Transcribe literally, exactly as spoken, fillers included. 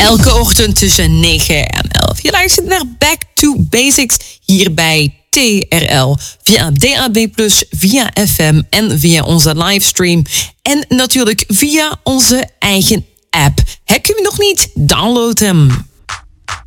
Elke ochtend tussen negen en elf. Je luistert naar Back to Basics hier bij T R L. Via D A B plus, via F M en via onze livestream. En natuurlijk via onze eigen app. Heb je hem nog niet? Download hem.